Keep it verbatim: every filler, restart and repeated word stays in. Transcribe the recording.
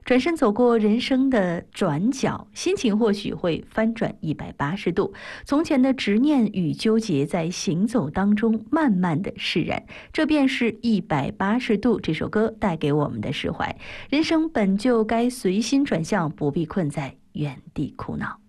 转身走过人生的转角，心情或许会翻转一百八十度。从前的执念与纠结，在行走当中慢慢的释然。这便是一百八十度这首歌带给我们的释怀。人生本就该随心转向，不必困在原地苦恼。